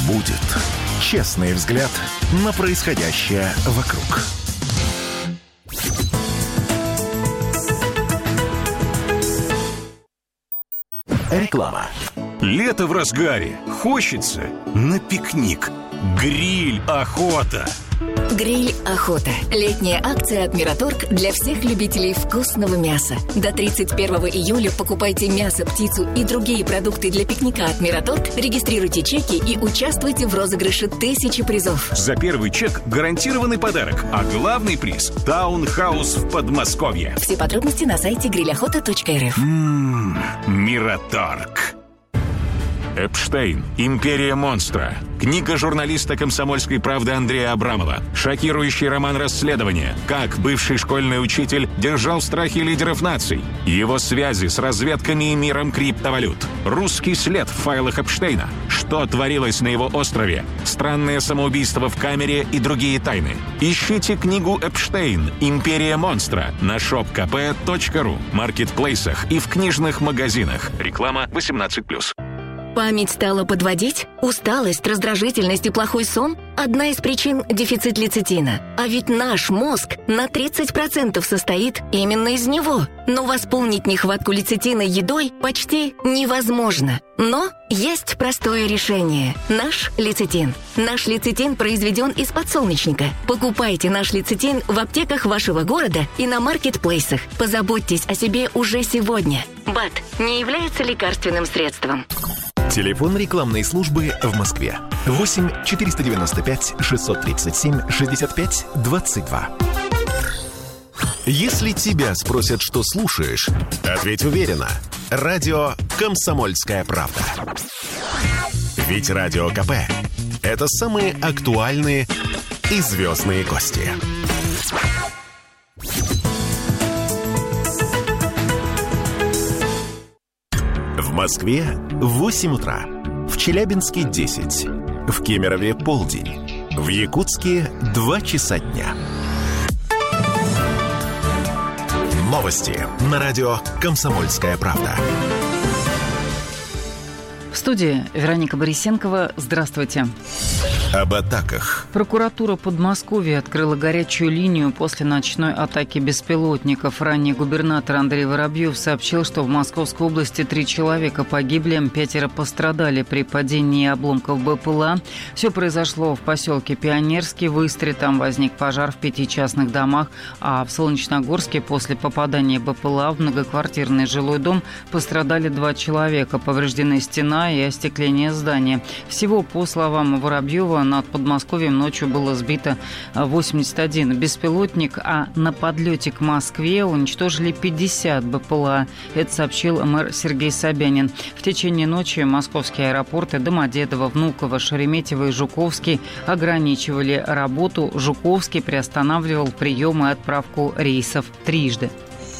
будет. Честный взгляд на происходящее вокруг. Реклама. Лето в разгаре. Хочется на пикник. Гриль охота. Гриль охота. Летняя акция от Мираторг для всех любителей вкусного мяса. До 31 июля покупайте мясо, птицу и другие продукты для пикника от Мираторг, регистрируйте чеки и участвуйте в розыгрыше 1000 призов. За первый чек гарантированный подарок, а главный приз – таунхаус в Подмосковье. Все подробности на сайте grillохота.рф. Мираторг. Эпштейн. Империя монстра. Книга журналиста «Комсомольской правды» Андрея Абрамова. Шокирующий роман расследования. Как бывший школьный учитель держал в страхе лидеров наций. Его связи с разведками и миром криптовалют. Русский след в файлах Эпштейна. Что творилось на его острове. Странное самоубийство в камере и другие тайны. Ищите книгу «Эпштейн. Империя монстра» на shopkp.ru, маркетплейсах и в книжных магазинах. Реклама 18+. Память стала подводить? Усталость, раздражительность и плохой сон? Одна из причин – дефицит лецитина. А ведь наш мозг на 30% состоит именно из него. Но восполнить нехватку лецитина едой почти невозможно. Но есть простое решение – наш лецитин. Наш лецитин произведен из подсолнечника. Покупайте наш лецитин в аптеках вашего города и на маркетплейсах. Позаботьтесь о себе уже сегодня. БАД не является лекарственным средством. Телефон рекламной службы в Москве. 8 495 637 65 22. Если тебя спросят, что слушаешь, ответь уверенно. Радио «Комсомольская правда». Ведь Радио КП – это самые актуальные и звездные гости. В Москве 8 утра, в Челябинске 10, в Кемерове полдень, в Якутске 2 часа дня. Новости на радио «Комсомольская правда». В студии Вероника Борисенкова. Здравствуйте. Об атаках. Прокуратура Подмосковья открыла горячую линию после ночной атаки беспилотников. Ранее губернатор Андрей Воробьев сообщил, что в Московской области 3 человека погибли, 5 пострадали при падении обломков БПЛА. Все произошло в поселке Пионерский, в Истре. Там возник пожар в 5 частных домах, а в Солнечногорске после попадания БПЛА в многоквартирный жилой дом пострадали 2 человека. Повреждены стена и остекление здания. Всего, по словам Воробьева, над Подмосковьем ночью было сбито 81 беспилотник, а на подлете к Москве уничтожили 50 БПЛА. Это сообщил мэр Сергей Собянин. В течение ночи московские аэропорты Домодедово, Внуково, Шереметьево и Жуковский ограничивали работу. Жуковский приостанавливал прием и отправку рейсов трижды.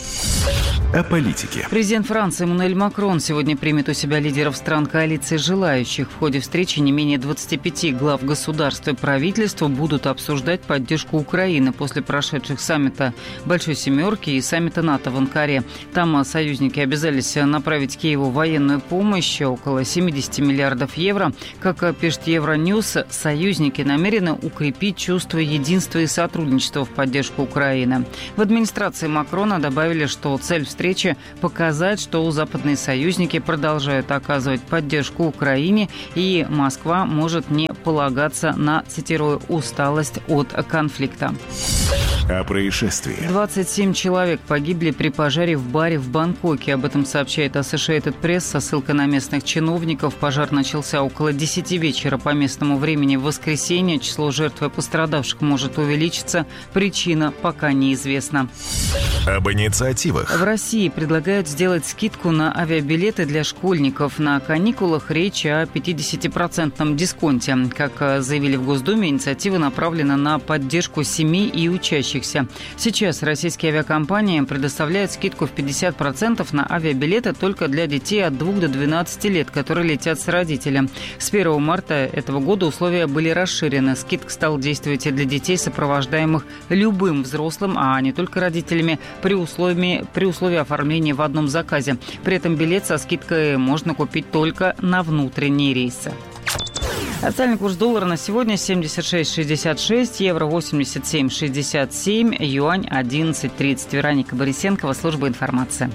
О политике. Президент Франции Эммануэль Макрон сегодня примет у себя лидеров стран коалиции желающих. В ходе встречи не менее 25 глав государств и правительства будут обсуждать поддержку Украины после прошедших саммита Большой Семерки и саммита НАТО в Анкаре. Там союзники обязались направить Киеву военную помощь, около 70 миллиардов евро. Как пишет Евроньюз, союзники намерены укрепить чувство единства и сотрудничества в поддержку Украины. В администрации Макрона добавили, что цель встречи показать, что западные союзники продолжают оказывать поддержку Украине, и Москва может не полагаться на, цитирую, усталость от конфликта. О происшествии. 27 человек погибли при пожаре в баре в Бангкоке. Об этом сообщает Associated Press со ссылкой на местных чиновников. Пожар начался около 10 вечера по местному времени в воскресенье. Число жертв и пострадавших может увеличиться. Причина пока неизвестна. Об инициативах. В России предлагают сделать скидку на авиабилеты для школьников. На каникулах речь о 50% дисконте. Как заявили в Госдуме, инициатива направлена на поддержку семей и учащихся. Сейчас российские авиакомпании предоставляют скидку в 50% на авиабилеты только для детей от 2 до 12 лет, которые летят с родителем. С 1 марта этого года условия были расширены. Скидка стала действовать и для детей, сопровождаемых любым взрослым, а не только родителями, при условии оформления в одном заказе. При этом билет со скидкой можно купить только на внутренние рейсы. Официальный курс доллара на сегодня 76,66, евро 87,67, юань 11,30. Вероника Борисенкова, служба информации.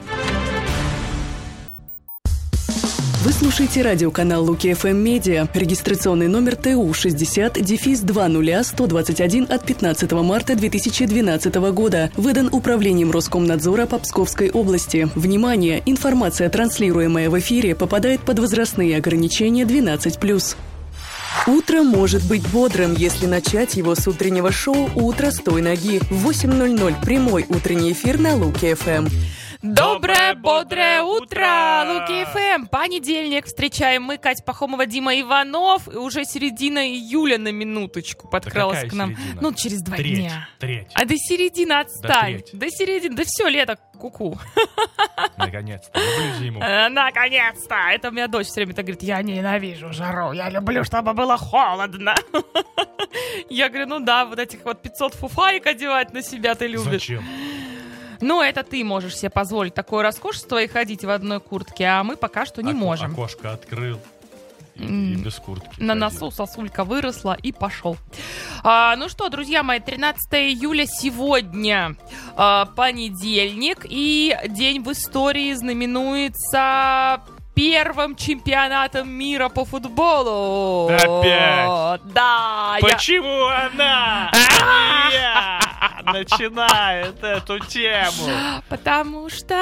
Вы слушаете радиоканал Луки ФМ Медиа. Регистрационный номер ТУ 60-20121 от 15 марта 2012 года. Выдан Управлением Роскомнадзора по Псковской области. Внимание! Информация, транслируемая в эфире, попадает под возрастные ограничения 12+. Утро может быть бодрым, если начать его с утреннего шоу «Утро с той ноги». В 8:00 прямой утренний эфир на Луки ФМ. Доброе, бодрое утро, Луки ФМ. Понедельник встречаем мы, Катя Пахомова, Дима Иванов. И уже середина июля на минуточку подкралась к нам. Середина? Ну, через 2 дня. Треть. А до середины отстань. До До середины, да все, лето, ку-ку. Наконец-то, люблю зиму. Наконец-то. Это у меня дочь все время так говорит: я ненавижу жару, я люблю, чтобы было холодно. Я говорю, ну да, вот этих вот 500 фуфаек одевать на себя ты любишь. Зачем? Ну, это ты можешь себе позволить такое роскошество и ходить в одной куртке, а мы пока что не можем. Окошко открыл и без куртки. На ходил. носу сосулька выросла и пошел. Ну что, друзья мои, 13 июля сегодня понедельник, и день в истории знаменуется первым чемпионатом мира по футболу. Опять? Да. Почему она начинает эту тему? Потому что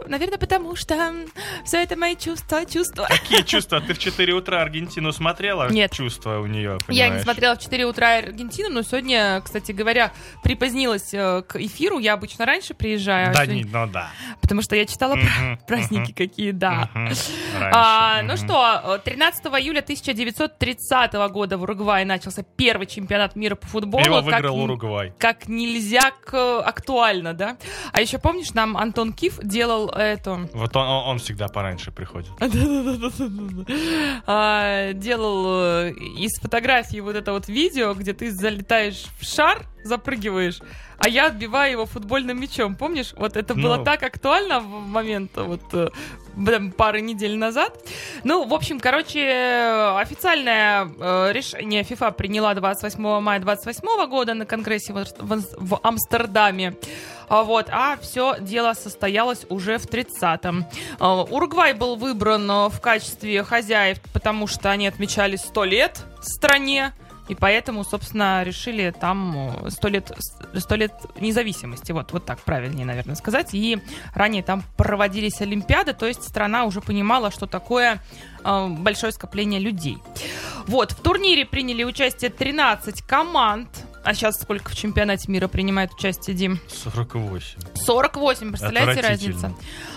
все это мои чувства. Какие чувства? Ты в 4 утра Аргентину смотрела? Нет. Чувства у нее, понимаешь? Я не смотрела в 4 утра Аргентину, но сегодня, кстати говоря, припозднилась к эфиру. Я обычно раньше приезжаю. Да, сегодня... ну да. Потому что я читала праздники какие, да. Ну что, 13 июля 1930 года в Уругвае начался первый чемпионат мира по футболу. Его выиграл Уругвай. Как нельзя актуально, да? А еще помнишь, нам Антон Киф делал это... Вот он всегда пораньше приходит. Делал из фотографии вот это вот видео, где ты залетаешь в шар, запрыгиваешь, а я отбиваю его футбольным мячом. Помнишь? Вот это было так актуально в момент вот пары недель назад. Ну, в общем, короче, официальное решение ФИФА приняла 28 мая 28 года на конгрессе в Амстердаме. А все дело состоялось уже в 30-м. Уругвай был выбран в качестве хозяев, потому что они отмечали 100 лет в стране. И поэтому, собственно, решили там 100 лет независимости. Вот так правильнее, наверное, сказать. И ранее там проводились Олимпиады, то есть страна уже понимала, что такое большое скопление людей. Вот, в турнире приняли участие 13 команд. А сейчас сколько в чемпионате мира принимает участие, Дим? 48. 48, представляете разницу?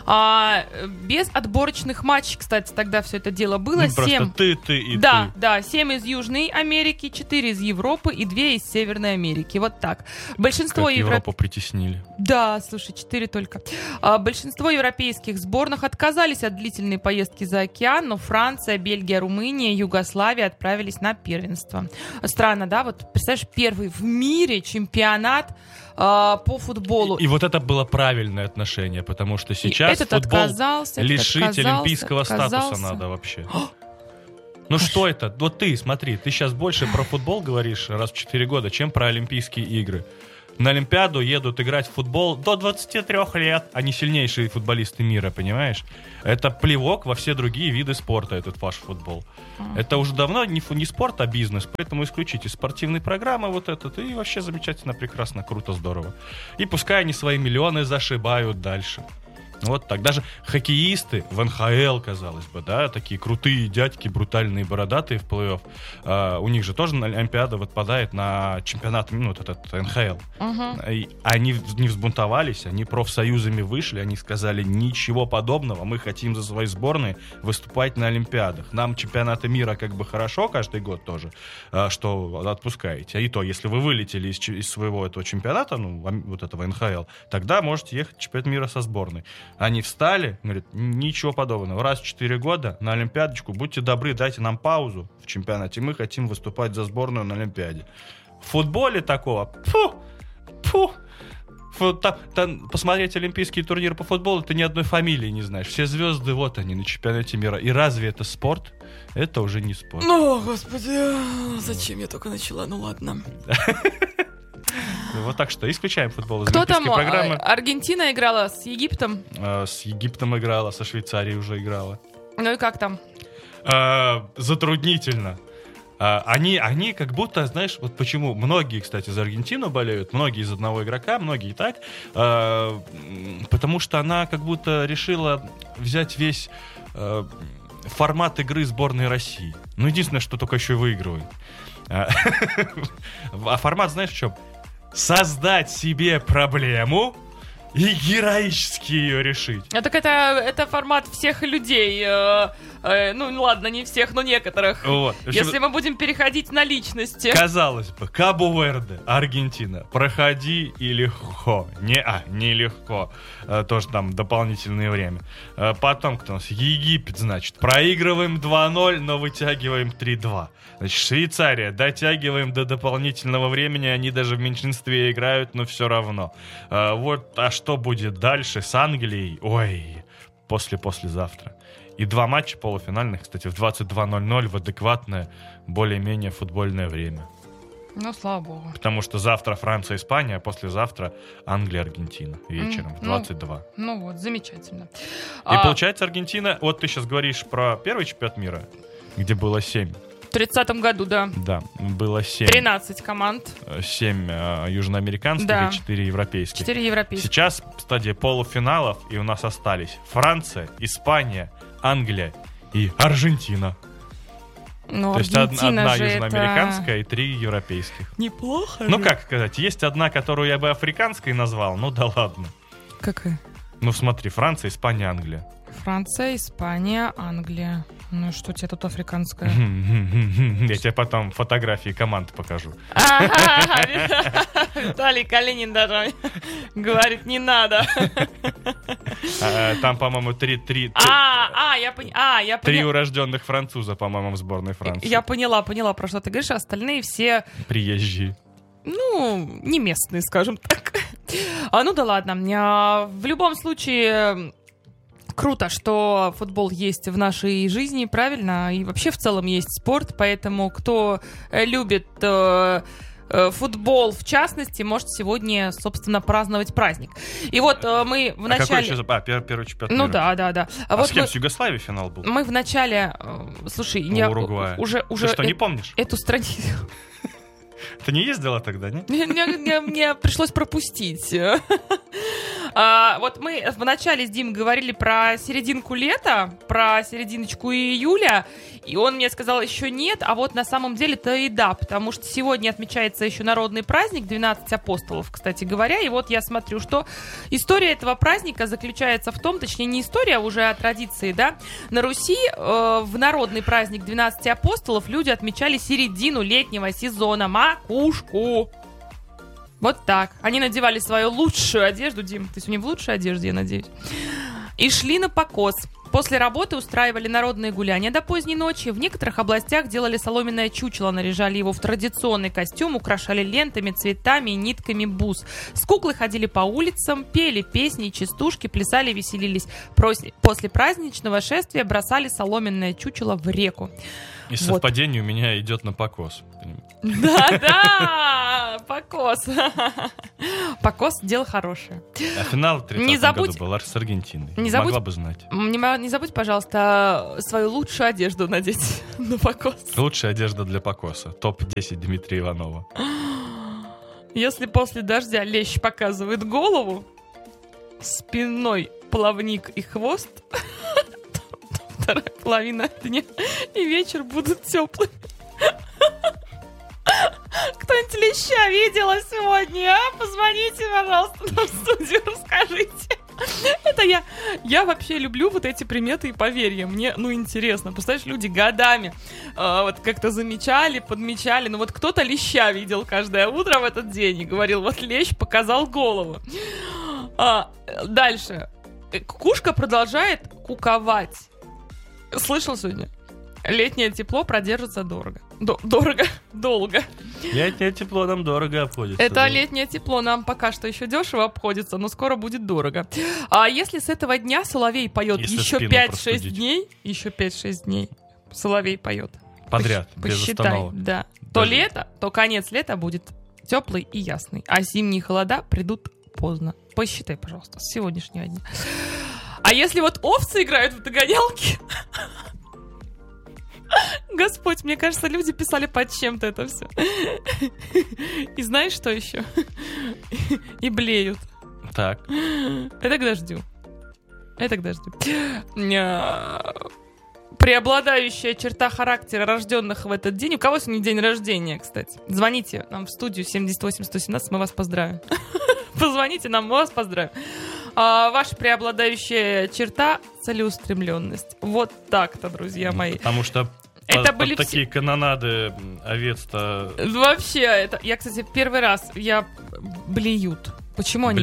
Без отборочных матчей, кстати, тогда все это дело было. Ну, 7. Ты и ты. Да, 7 из Южной Америки, 4 из Европы и 2 из Северной Америки. Вот так. Большинство Европу притеснили. Да, слушай, 4 только. Большинство европейских сборных отказались от длительной поездки за океан, но Франция, Бельгия, Румыния, Югославия отправились на первенство. Странно, да? Вот, представляешь, первый в мире чемпионат по футболу. И вот это было правильное отношение, потому что сейчас футбол лишить олимпийского статуса надо вообще. Ну что это? Вот ты, смотри, ты сейчас больше про футбол говоришь раз в 4 года, чем про Олимпийские игры. На Олимпиаду едут играть в футбол до 23 лет. Они сильнейшие футболисты мира, понимаешь? Это плевок во все другие виды спорта, этот ваш футбол. Это уже давно не спорт, а бизнес. Поэтому исключите спортивные программы вот этот. И вообще замечательно, прекрасно, круто, здорово. И пускай они свои миллионы зашибают дальше. Вот так. Даже хоккеисты в НХЛ, казалось бы, да, такие крутые дядьки, брутальные, бородатые в плей-офф. У них же тоже Олимпиада выпадает на чемпионат, вот этот НХЛ. И они не взбунтовались, они профсоюзами вышли, они сказали: ничего подобного, мы хотим за свои сборные выступать на Олимпиадах. Нам чемпионаты мира как бы хорошо каждый год тоже, что отпускаете. И то, если вы вылетели из своего этого чемпионата, вот этого НХЛ, тогда можете ехать в чемпионат мира со сборной. Они встали, говорят: ничего подобного. Раз в 4 года на Олимпиадочку, будьте добры, дайте нам паузу в чемпионате. Мы хотим выступать за сборную на Олимпиаде. В футболе такого, Там посмотреть олимпийский турнир по футболу, ты ни одной фамилии не знаешь. Все звезды, вот они, на чемпионате мира. И разве это спорт? Это уже не спорт. Ну, господи, зачем я только начала? Ну, ладно. Вот так что исключаем футбол из Кто олимпийской там? программы. Аргентина играла с Египтом? С Египтом играла, со Швейцарией уже играла. Ну и как там? Затруднительно. Они как будто, знаешь, вот почему многие, кстати, за Аргентину болеют, многие из одного игрока, многие так, потому что она как будто решила взять весь формат игры сборной России. Ну, единственное, что только еще и выигрывает. А формат, знаешь, в чем? Создать себе проблему и героически ее решить. Так это формат всех людей. Ну, ладно, не всех, но некоторых. Вот. Если мы будем переходить на личности. Казалось бы, Кабо-Верде, Аргентина. Проходи и легко. Не легко. Тоже там дополнительное время. Потом кто у нас? Египет, значит. Проигрываем 2-0, но вытягиваем 3-2. Значит, Швейцария. Дотягиваем до дополнительного времени. Они даже в меньшинстве играют, но все равно. Вот, а что будет дальше с Англией? Ой, послезавтра. И 2 матча полуфинальных, кстати, в 22:00 в адекватное, более-менее футбольное время. Ну, слава богу. Потому что завтра Франция, Испания, а послезавтра Англия, Аргентина вечером в 22. Ну вот, замечательно. И получается Аргентина, вот ты сейчас говоришь про первый чемпионат мира, где было 7. В 30-м году, да. Да, было 7. 13 команд. 7 южноамериканских, да, и 4 европейских. 4 европейских. Сейчас стадия полуфиналов, и у нас остались Франция, Испания, Англия и Аргентина. Но то есть одна южноамериканская и 3 европейских. Неплохо. Ну, как сказать, есть одна, которую я бы африканской назвал, ну да ладно. Какая? Ну смотри, Франция, Испания, Англия. Франция, Испания, Англия. Ну что у тебя тут африканская? Я тебе потом фотографии команд покажу. Виталий Калинин даже говорит, не надо. Там, по-моему, 3 урожденных француза, по-моему, в сборной Франции. Я поняла, про что ты говоришь, а остальные все... Приезжие. Ну, не местные, скажем так. Ну да ладно. В любом случае... Круто, что футбол есть в нашей жизни, правильно? И вообще в целом есть спорт, поэтому кто любит футбол в частности, может сегодня, собственно, праздновать праздник. И вот мы в начале... Какой еще? Первый чемпионат мира. Ну да. А вот с кем? С Югославией финал был? Мы в начале... Слушай, я уже... Ты что, не помнишь? Эту страницу... Ты не ездила тогда, не? Мне пришлось пропустить. Вот мы вначале с Димой говорили про серединку лета, про серединочку июля, и он мне сказал, еще нет, а вот на самом деле-то и да, потому что сегодня отмечается еще народный праздник, 12 апостолов, кстати говоря, и вот я смотрю, что история этого праздника заключается в том, точнее не история, а уже о традиции, да, на Руси в народный праздник 12 апостолов люди отмечали середину летнего сезона, макушку. Вот так. Они надевали свою лучшую одежду. Дим, ты сегодня в лучшей одежде, я надеюсь. И шли на покос. После работы устраивали народные гуляния до поздней ночи. В некоторых областях делали соломенное чучело, наряжали его в традиционный костюм, украшали лентами, цветами и нитками бус. С куклой ходили по улицам, пели песни, частушки, плясали, веселились. После праздничного шествия бросали соломенное чучело в реку. И совпадение у меня идет на покос. Да, покос. Покос – дело хорошее. А финал в 30-м году был с Аргентиной. Могла бы знать. Не забудь, пожалуйста, свою лучшую одежду надеть на покос. Лучшая одежда для покоса. Топ-10 Дмитрия Иванова. Если после дождя лещ показывает голову, спиной плавник и хвост, вторая половина дня и вечер будут теплыми. Кто-нибудь леща видела сегодня, а? Позвоните, пожалуйста, нам в студию, расскажите. Это я вообще люблю вот эти приметы и поверья. Мне, интересно. Представляешь, люди годами вот как-то замечали, подмечали. Вот кто-то леща видел каждое утро в этот день и говорил, вот лещ показал голову. Дальше. Кукушка продолжает куковать. Слышал сегодня? Летнее тепло продержится долго. Летнее тепло нам дорого обходится. Это летнее тепло нам пока что еще дешево обходится, но скоро будет дорого. А если с этого дня соловей поет еще 5-6 дней, соловей поет. Подряд, без остановок. Да. То лето, то конец лета будет теплый и ясный. А зимние холода придут поздно. Посчитай, пожалуйста, с сегодняшнего дня. А если вот овцы играют в догонялки... Господь, мне кажется, люди писали под чем-то это все. И знаешь, что еще? И блеют. Так. Это к дождю. Преобладающая черта характера рожденных в этот день. У кого сегодня день рождения, кстати? Звоните нам в студию 78-117, мы вас поздравим. Позвоните нам, мы вас поздравим. Ваша преобладающая черта — целеустремленность. Вот так-то, друзья мои. Потому что это были такие канонады овец-то... Вообще, это... Я, кстати, первый раз... Блеют. Почему они...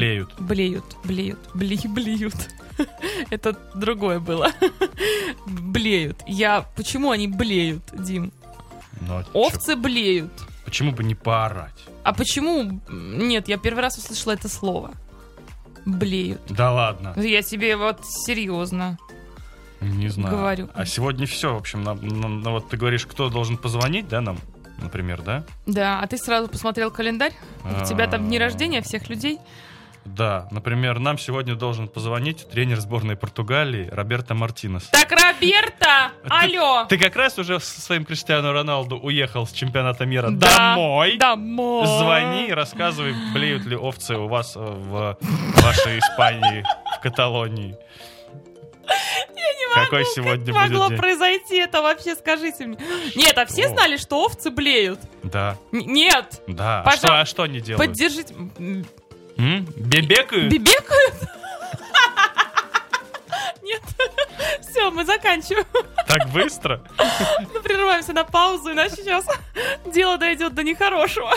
Блеют. Это другое было. Блеют. Почему они блеют, Дим? Овцы блеют. Почему бы не поорать? А почему... Нет, я первый раз услышала это слово. Блеют. Да ладно. Я тебе вот серьезно не знаю. Говорю. А сегодня все, в общем, вот ты говоришь, кто должен позвонить, да, нам, например, да? Да, а ты сразу посмотрел календарь? У тебя там дни рождения всех людей? Да, например, нам сегодня должен позвонить тренер сборной Португалии Роберто Мартинес. Так, Роберто, алло! Ты как раз уже со своим Криштиану Роналду уехал с чемпионата мира домой. Звони и рассказывай, блеют ли овцы у вас в вашей Испании, в Каталонии. Я не могу, какой сегодня как могло день? Произойти это вообще, скажите мне. Нет, а все знали, что овцы блеют? Да. Нет. Да, а что они делают? Поддержите. Бебекают? Бебекают? Нет. Все, мы заканчиваем. Так быстро? Мы прерываемся на паузу, иначе сейчас дело дойдет до нехорошего.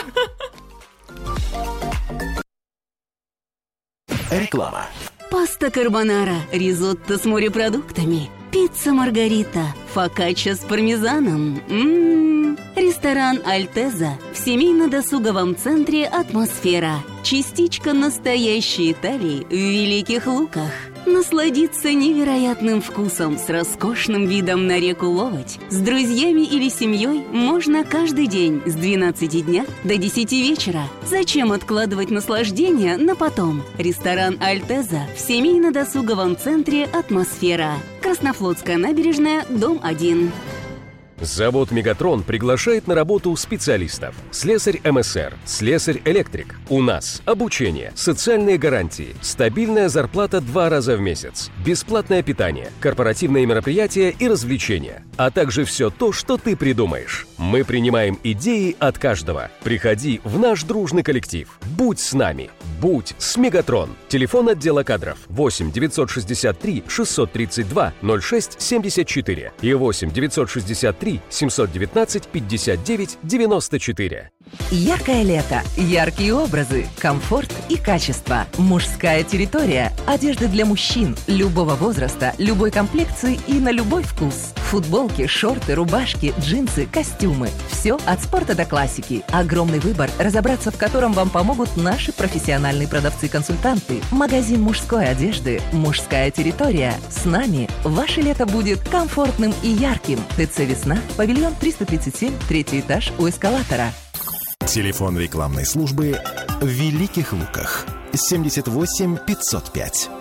Реклама. Паста карбонара, ризотто с морепродуктами, пицца маргарита, фокачча с пармезаном. Ресторан «Альтеза» в семейно-досуговом центре «Атмосфера». Частичка настоящей Италии в Великих Луках. Насладиться невероятным вкусом с роскошным видом на реку Ловоть. С друзьями или семьей можно каждый день с 12 дня до 10 вечера. Зачем откладывать наслаждение на потом? Ресторан «Альтеза» в семейно-досуговом центре «Атмосфера». Краснофлотская набережная, дом 1. Завод «Мегатрон» приглашает на работу специалистов. Слесарь МСР, слесарь-электрик. У нас обучение, социальные гарантии, стабильная зарплата 2 раза в месяц, бесплатное питание, корпоративные мероприятия и развлечения, а также все то, что ты придумаешь. Мы принимаем идеи от каждого. Приходи в наш дружный коллектив. Будь с нами. Будь с «Мегатрон». Телефон отдела кадров 8 963 632 06 74 и 8 963 719 59 94. Яркое лето, яркие образы, комфорт и качество. Мужская территория. Одежда для мужчин любого возраста, любой комплекции и на любой вкус. Футболки, шорты, рубашки, джинсы, костюмы. Все от спорта до классики. Огромный выбор, разобраться в котором вам помогут наши профессиональные продавцы-консультанты. Магазин мужской одежды «Мужская территория». С нами ваше лето будет комфортным и ярким. ТЦ «Весна», павильон 337, 3-й этаж у эскалатора. Телефон рекламной службы в Великих Луках 78 505.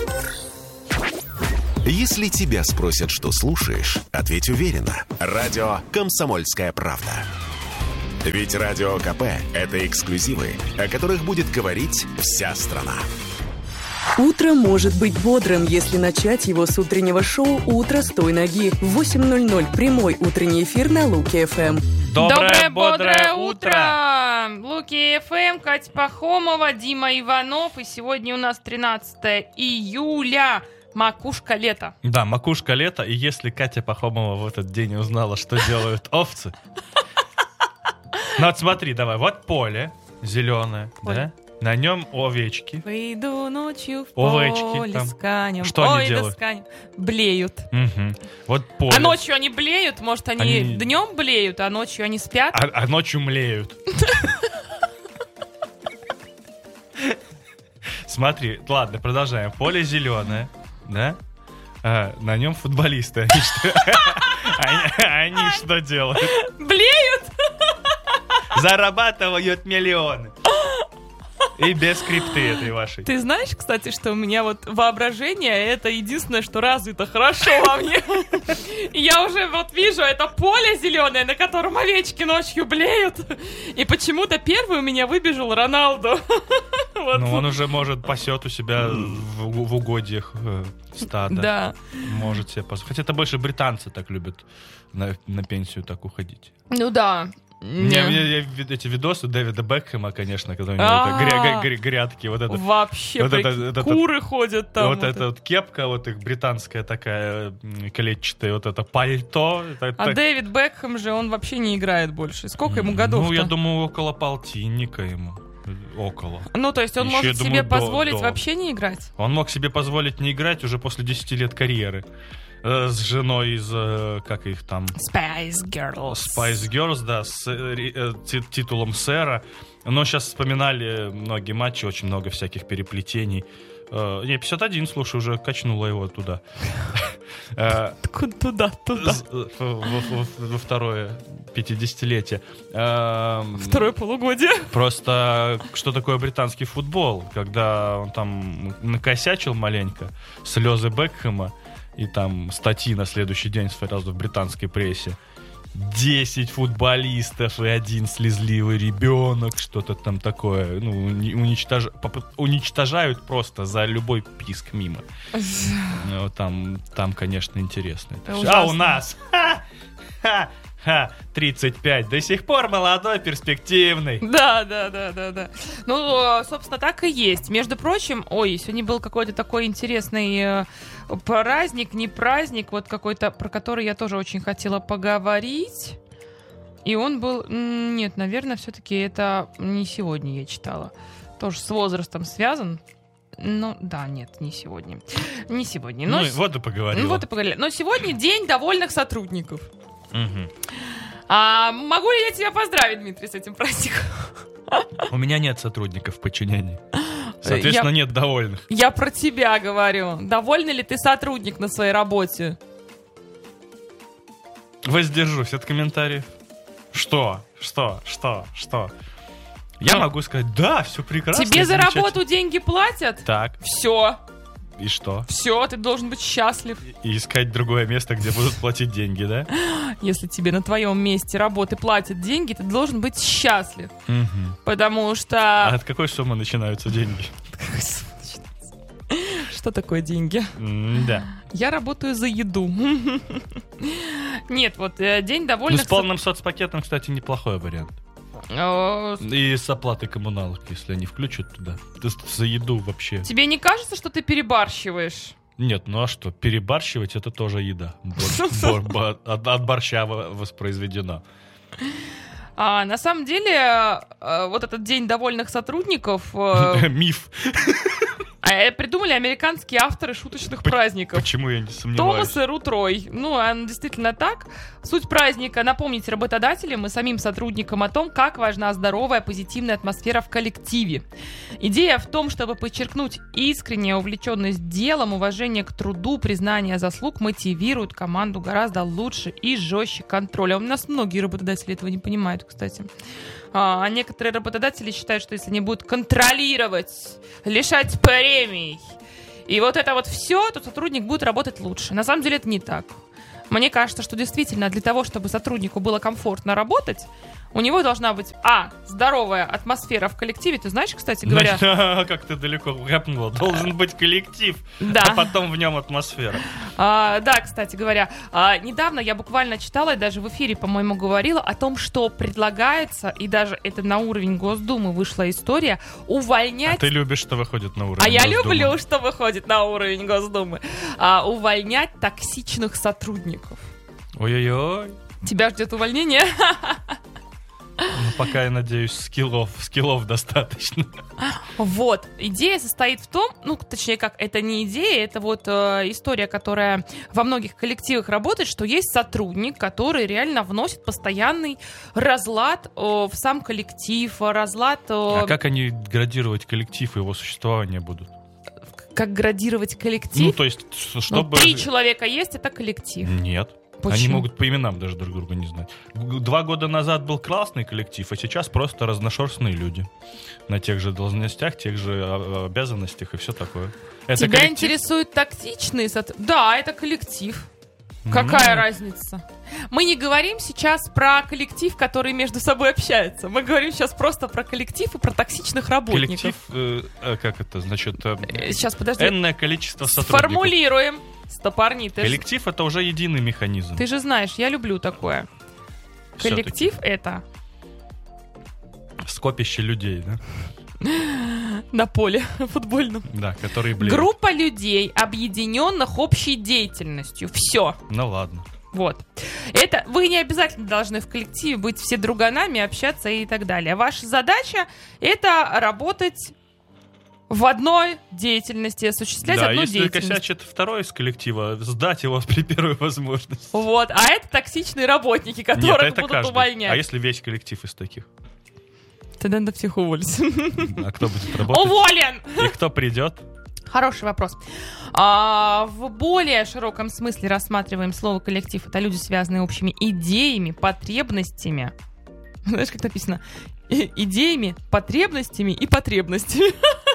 Если тебя спросят, что слушаешь, ответь уверенно. Радио «Комсомольская правда». Ведь Радио КП – это эксклюзивы, о которых будет говорить вся страна. Утро может быть бодрым, если начать его с утреннего шоу «Утро с той ноги». В 8:00 прямой утренний эфир на Луки-ФМ. Доброе бодрое утро! Луки-ФМ, Катя Пахомова, Дима Иванов. И сегодня у нас 13 июля. Макушка лета. Да, макушка лета. И если Катя Пахомова в этот день узнала, что делают овцы... Ну вот смотри, давай, вот поле зеленое, да? На нем овечки. Выйду ночью в поле там. с конем. Что они делают? Блеют. Угу. Вот поле. А ночью они блеют? Может, они днем блеют, а ночью они спят? А ночью млеют. Смотри, ладно, продолжаем. Поле зеленое, да? На нем футболисты. Они что делают? Блеют? Зарабатывают миллионы. И без скрипты этой вашей. Ты знаешь, кстати, что у меня вот воображение — это единственное, что развито хорошо во мне. Я уже вот вижу это поле зеленое, на котором овечки ночью блеют. И почему-то первый у меня выбежал Роналду. Ну, он уже, может, пасет у себя в угодьях стада. Да. Может себе позволить. Хотя это больше британцы так любят на пенсию так уходить. Ну да. Я эти видосы Дэвида Бекхэма, конечно, когда у него грядки, вот это. Вообще, вот куры ходят там. Вот эта вот кепка, вот их британская такая клетчатая, вот это пальто. А Дэвид Бекхэм же, он вообще не играет больше. Сколько ему годов-то? Ну, я думаю, около полтинника ему. Около. Ну, то есть он может себе позволить вообще не играть? Он мог себе позволить не играть уже после 10 лет карьеры. С женой из, как их там? Spice Girls. Spice Girls, да, с титулом сэра. Но сейчас вспоминали многие матчи, очень много всяких переплетений. Не, 51, слушай, уже качнула его туда. Туда. Во второе 50-летие. Второе полугодие. Просто что такое британский футбол? Когда он там накосячил маленько, слезы Бекхэма, и там статьи на следующий день сразу в британской прессе. 10 футболистов и один слезливый ребенок, что-то там такое. Ну, уничтожают просто за любой писк мимо. Ну, там, конечно, интересно. А у нас 35, до сих пор молодой, перспективный. Да. Ну, собственно, так и есть. Между прочим, сегодня был какой-то такой интересный праздник, не праздник, вот какой-то, про который я тоже очень хотела поговорить. И он был... Нет, наверное, все-таки это не сегодня я читала. Тоже с возрастом связан. Ну, да, нет, не сегодня. Не сегодня. Ну, вот и поговорила. Но сегодня день довольных сотрудников. Угу. Могу ли я тебя поздравить, Дмитрий, с этим праздником? У меня нет сотрудников в подчинении. Соответственно, нет довольных. Я про тебя говорю. Довольный ли ты сотрудник на своей работе? Воздержусь от комментариев. Что? Я могу сказать, да, все прекрасно. Тебе за работу деньги платят? Так. Все. И что? Все, ты должен быть счастлив. И искать другое место, где будут платить деньги, да? Если тебе на твоем месте работы платят деньги, ты должен быть счастлив. Угу. Потому что... А от какой суммы начинаются деньги? Что такое деньги? Да. Я работаю за еду. Нет, вот день довольных... Ну, с полным соцпакетом, кстати, неплохой вариант. И с оплатой коммуналок, если они включат туда. За еду вообще. Тебе не кажется, что ты перебарщиваешь? Нет, ну а что? Перебарщивать — это тоже еда. От борща воспроизведена. На самом деле, вот этот день довольных сотрудников... Миф. Придумали американские авторы шуточных праздников. Почему я не сомневаюсь? Томас и Рут Рой. Ну, действительно так. Суть праздника — напомнить работодателям и самим сотрудникам о том, как важна здоровая, позитивная атмосфера в коллективе. Идея в том, чтобы подчеркнуть искреннюю увлеченность делом, уважение к труду, признание заслуг мотивирует команду гораздо лучше и жестче контроля. У нас многие работодатели этого не понимают, кстати. А некоторые работодатели считают, что если они будут контролировать, лишать премий и вот это вот все, то сотрудник будет работать лучше. На самом деле это не так. Мне кажется, что действительно для того, чтобы сотруднику было комфортно работать, у него должна быть, здоровая атмосфера в коллективе. Ты знаешь, кстати говоря... Как ты далеко копнула. Должен быть коллектив, да. А потом в нем атмосфера. Да, кстати говоря. Недавно я буквально читала и даже в эфире, по-моему, говорила о том, что предлагается, и даже это на уровень Госдумы вышла история, увольнять... А ты любишь, что выходит на уровень Госдумы? А я люблю, что выходит на уровень Госдумы. Увольнять токсичных сотрудников. Ой-ой-ой. Тебя ждет увольнение? Ну, пока, я надеюсь, скиллов достаточно. Вот. Идея состоит в том, ну, точнее, как, это не идея, это вот история, которая во многих коллективах работает, что есть сотрудник, который реально вносит постоянный разлад в сам коллектив, разлад... А как они градировать коллектив и его существование будут? Как градировать коллектив? Ну, то есть, чтобы... 3 человека есть, это коллектив. Нет. Почему? Они могут по именам даже друг друга не знать. 2 года назад был классный коллектив, а сейчас просто разношерстные люди. На тех же должностях, тех же обязанностях и все такое. Это Тебя коллектив? интересуют тактичные сотрудники? Да, это коллектив. Какая разница? Мы не говорим сейчас про коллектив, который между собой общается. Мы говорим сейчас просто про коллектив и про токсичных работников. Коллектив, как это, значит, сейчас, подожди. энное количество сотрудников. Сформулируем. Стопорни. Коллектив — это уже единый механизм. Ты же знаешь, я люблю такое. Коллектив — это... Скопище людей, да? На поле футбольном. Да, которые блеют. Группа людей, объединенных общей деятельностью. Все. Ну ладно. Вот. Это вы не обязательно должны в коллективе быть все друганами, общаться и так далее. Ваша задача — это работать в одной деятельности, осуществлять одну деятельность. Да, если косячит второй из коллектива, сдать его при первой возможности. Вот, а это токсичные работники, которых будут увольнять. А если весь коллектив из таких? Тогда надо всех уволить. А кто будет работать? Уволен! И кто придет? Хороший вопрос. В более широком смысле рассматриваем слово коллектив. Это люди, связанные общими идеями, потребностями. Знаешь, как написано? Идеями, потребностями и потребностями.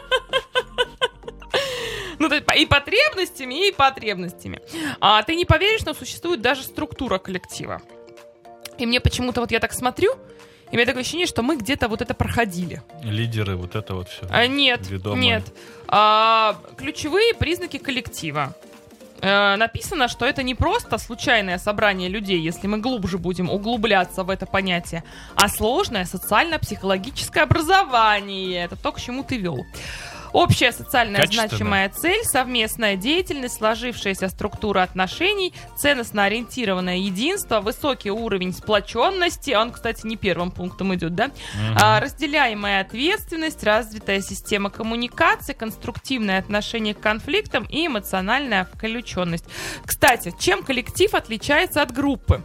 Ну, то есть и потребностями, и потребностями. Ты не поверишь, но существует даже структура коллектива. И мне почему-то, вот я так смотрю, и у меня такое ощущение, что мы где-то вот это проходили. Лидеры, вот это вот все. Нет, ведомые. нет. Ключевые признаки коллектива. Написано, что это не просто случайное собрание людей, если мы глубже будем углубляться в это понятие, а сложное социально-психологическое образование. Это то, к чему ты вел. Общая социальная значимая цель, совместная деятельность, сложившаяся структура отношений, ценностно ориентированное единство, высокий уровень сплоченности, он, кстати, не первым пунктом идет, да? Разделяемая ответственность, развитая система коммуникации, конструктивное отношение к конфликтам и эмоциональная включенность. Кстати, чем коллектив отличается от группы?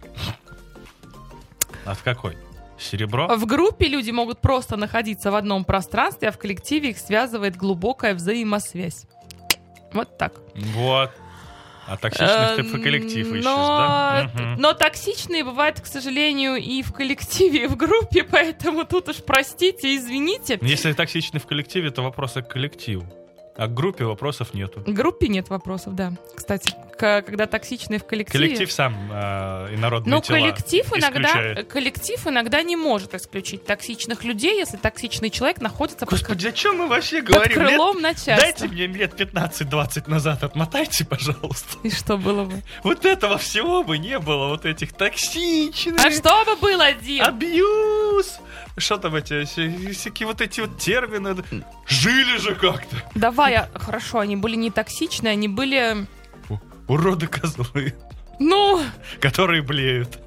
От какой? Серебро? В группе люди могут просто находиться в одном пространстве, а в коллективе их связывает глубокая взаимосвязь. Вот так. Вот. А токсичных ты по коллективу ищешь, да? Но токсичные бывают, к сожалению, и в коллективе, и в группе, поэтому тут уж простите, извините. Если токсичный в коллективе, то вопросы к коллективу. А к группе вопросов нету. К группе нет вопросов, да. Кстати, когда токсичные в коллективе... Коллектив сам инородные тела исключает. Коллектив иногда не может исключить токсичных людей, если токсичный человек находится Господи, о чем мы вообще говорим? Под крылом начальства. Дайте мне лет 15-20 назад, отмотайте, пожалуйста. И что было бы? Вот этого всего бы не было, вот этих токсичных. А что бы было, Дим? Абьюз. Что там всякие вот эти вот термины? Жили же как-то. Давай, хорошо, они были не токсичные, они были... Уроды козлы. Ну... Которые блеют.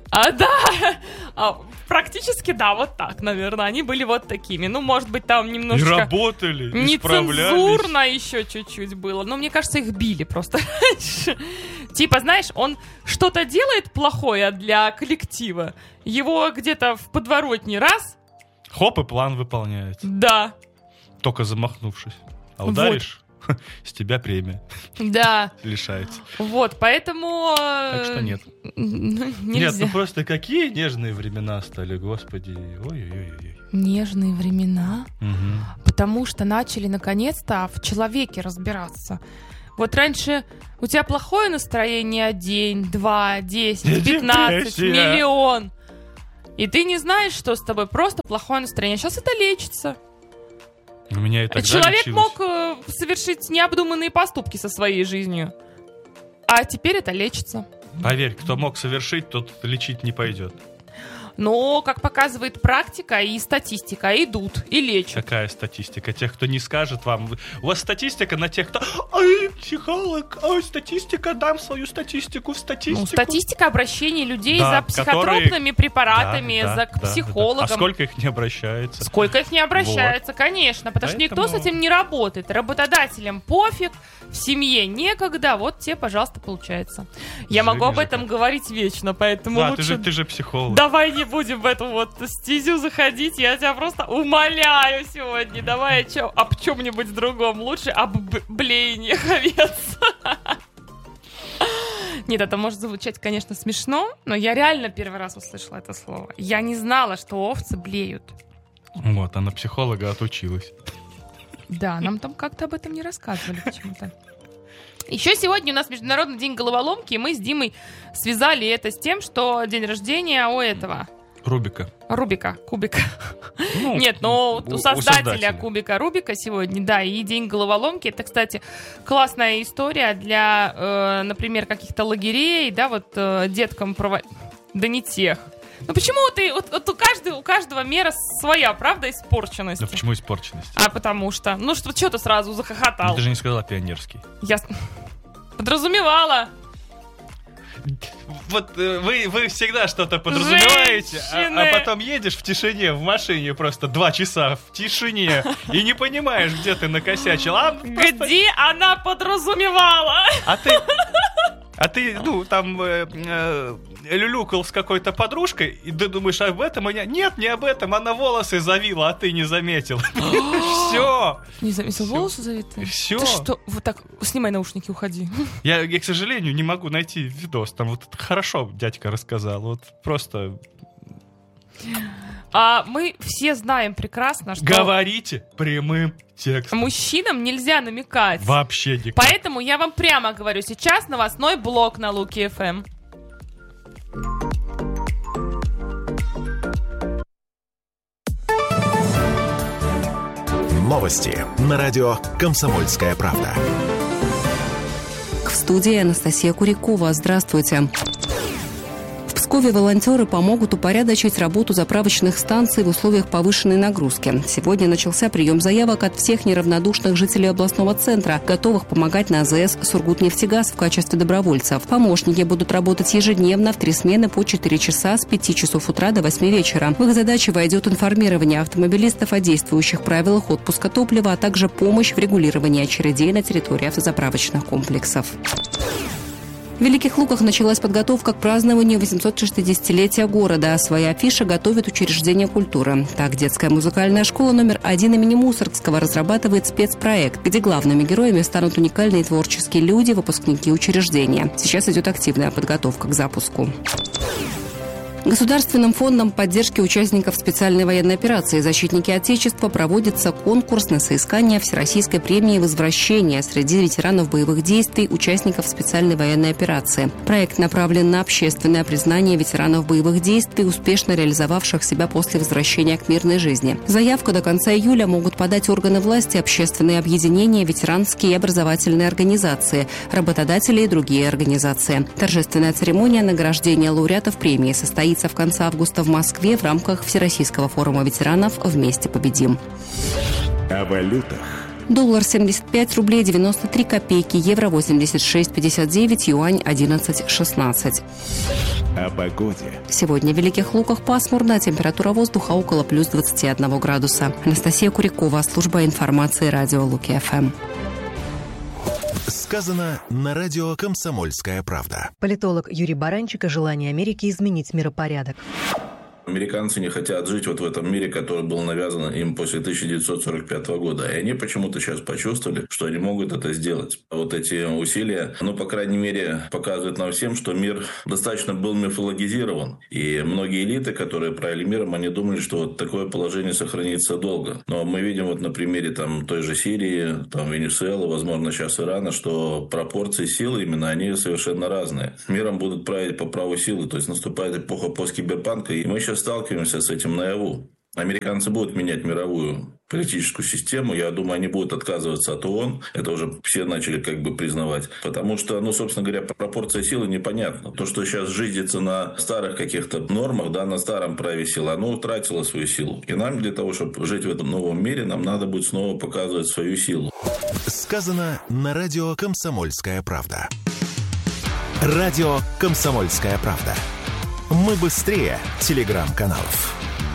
Да. Практически, да, вот так, наверное. Они были вот такими. Ну, может быть, там немножко... И работали, нецензурно еще чуть-чуть было. Но мне кажется, их били просто раньше. Типа, знаешь, он что-то делает плохое для коллектива. Его где-то в подворотне раз... Хоп, и план выполняется. Да. Только замахнувшись. А ударишь, с тебя премия. Да. Лишается. Вот, поэтому... Так что нет. Нет, ну просто какие нежные времена стали, господи. Ой-ой-ой. Нежные времена? Потому что начали, наконец-то, в человеке разбираться. Вот раньше у тебя плохое настроение 1, 2, 10, 15, миллион. И ты не знаешь, что с тобой, просто плохое настроение. Сейчас это лечится. У меня и тогда человек лечилось. мог совершить необдуманные поступки со своей жизнью. А теперь это лечится. Поверь, кто мог совершить, тот лечить не пойдет. Но, как показывает практика и статистика, идут и лечат. Какая статистика? Тех, кто не скажет вам. У вас статистика на тех, кто... Ой, психолог, ой, статистика, дам свою статистику в статистику. Статистика обращений людей за психотропными препаратами, за психологом. А сколько их не обращается? Сколько их не обращается, конечно. Потому что никто с этим не работает. Работодателям пофиг, в семье некогда. Вот тебе, пожалуйста, получается. Я могу об этом говорить вечно, поэтому лучше... ты же психолог. Давай не будем в эту вот стезю заходить. Я тебя просто умоляю сегодня. Давай об чем-нибудь другом. Лучше об блеяниях овец. Нет, это может звучать, конечно, смешно, но я реально первый раз услышала это слово. Я не знала, что овцы блеют. Вот, она психолога отучилась. Да, нам там как-то об этом не рассказывали почему-то. Еще сегодня у нас Международный день головоломки, и мы с Димой связали это с тем, что день рождения у этого... Кубика. Нет, но у создателя кубика Рубика сегодня, да, и день головоломки. Это, кстати, классная история для, например, каких-то лагерей, да, вот деткам проводить. Да не тех. Ну почему ты... Вот у каждого мера своя, правда, испорченность. Да почему испорченность? А потому что... Ну что ты сразу захохотал? Ты же не сказала пионерский. Я подразумевала. Вот вы всегда что-то подразумеваете, а потом едешь в тишине, в машине просто 2 часа в тишине и не понимаешь, где ты накосячил. Где она подразумевала? А ты, там люлюкал с какой-то подружкой, и ты думаешь, об этом? Нет, не об этом, она волосы завила, а ты не заметил. Все. Не заметил волосы завитые? Все. Ты что, вот так, снимай наушники, уходи. Я, к сожалению, не могу найти видос. Там вот хорошо дядька рассказал, вот просто... А мы все знаем прекрасно, что... Говорите прямым текстом. Мужчинам нельзя намекать. Вообще никак. Поэтому я вам прямо говорю, сейчас новостной блок на Луки ФМ. Новости на радио «Комсомольская правда». В студии Анастасия Курякова. Здравствуйте. В Пскове волонтеры помогут упорядочить работу заправочных станций в условиях повышенной нагрузки. Сегодня начался прием заявок от всех неравнодушных жителей областного центра, готовых помогать на АЗС «Сургутнефтегаз» в качестве добровольцев. Помощники будут работать ежедневно в 3 смены по 4 часа с 5 часов утра до 8 вечера. В их задачи войдет информирование автомобилистов о действующих правилах отпуска топлива, а также помощь в регулировании очередей на территории автозаправочных комплексов. В Великих Луках началась подготовка к празднованию 860-летия города. Свои афиши готовит учреждение культуры. Так, детская музыкальная школа номер 1 имени Мусоргского разрабатывает спецпроект, где главными героями станут уникальные творческие люди, выпускники учреждения. Сейчас идет активная подготовка к запуску. Государственным фондом поддержки участников специальной военной операции «Защитники Отечества» проводится конкурс на соискание Всероссийской премии «Возвращение» среди ветеранов боевых действий, участников специальной военной операции. Проект направлен на общественное признание ветеранов боевых действий, успешно реализовавших себя после возвращения к мирной жизни. Заявку до конца июля могут подать органы власти, общественные объединения, ветеранские и образовательные организации, работодатели и другие организации. Торжественная церемония награждения лауреатов премии состоится в конце августа в Москве в рамках Всероссийского форума ветеранов «Вместе победим». О валютах. Доллар 75 рублей 93 копейки, евро 86,59, юань 11,16. О погоде. Сегодня в Великих Луках пасмурно, температура воздуха около плюс 21 градуса. Анастасия Курякова, служба информации радио Луки ФМ. Сказано на радио «Комсомольская правда». Политолог Юрий Баранчик о желании Америки изменить миропорядок. Американцы не хотят жить вот в этом мире, который был навязан им после 1945 года. И они почему-то сейчас почувствовали, что они могут это сделать. Вот эти усилия, по крайней мере, показывают нам всем, что мир достаточно был мифологизирован. И многие элиты, которые правили миром, они думали, что вот такое положение сохранится долго. Но мы видим вот на примере той же Сирии, Венесуэлы, возможно, сейчас Ирана, что пропорции силы именно, они совершенно разные. Миром будут править по праву силы, то есть наступает эпоха посткиберпанка, и мы сейчас сталкиваемся с этим наяву. Американцы будут менять мировую политическую систему. Я думаю, они будут отказываться от ООН. Это уже все начали как бы признавать. Потому что, собственно говоря, пропорция силы непонятна. То, что сейчас жизнится на старых каких-то нормах, да, на старом праве силы, оно утратило свою силу. И нам для того, чтобы жить в этом новом мире, нам надо будет снова показывать свою силу. Сказано на радио «Комсомольская правда». Радио «Комсомольская правда». Мы быстрее телеграм-каналов.